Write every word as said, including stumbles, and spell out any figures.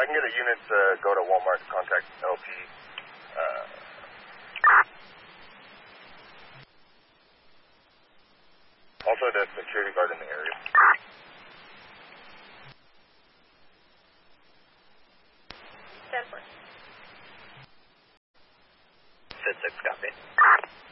can get a unit to go to Walmart to contact L P. Uh, also, the security guard in the area. ten four. ten six, copy.